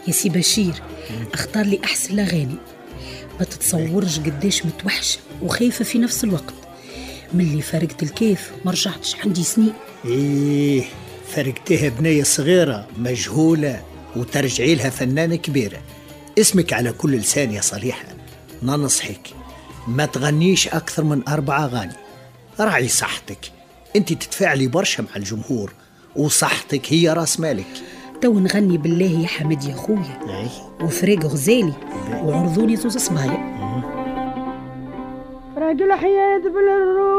يا سي بشير اختار لي أحسن الأغاني. ما تتصورش قديش متوحشة وخايفة في نفس الوقت. من اللي فرقت الكيف مرجعتش عندي سنين. إيه فرقتها بنية صغيرة مجهولة وترجعي لها فنانة كبيرة. اسمك على كل لسان يا صليحة. ننصحك ما تغنيش أكثر من 4 أغاني. راعي صحتك، أنت تتفاعلي برشا مع الجمهور وصحتك هي راس مالك. تو نغني بالله يا حمد يا خويا وفريق غزالي وعرضوني زوز صبايا. رجل حياد بالروح